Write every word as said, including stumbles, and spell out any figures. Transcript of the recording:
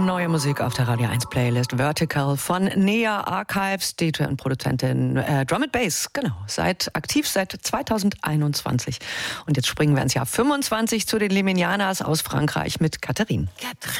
Neue Musik auf der Radio eins Playlist. Vertical von Nea Archives, D J und Produzentin äh, Drum and Bass, genau, seit aktiv seit zweitausendeinundzwanzig. Und jetzt springen wir ins Jahr fünfundzwanzig zu den Liminianas aus Frankreich mit Catherine.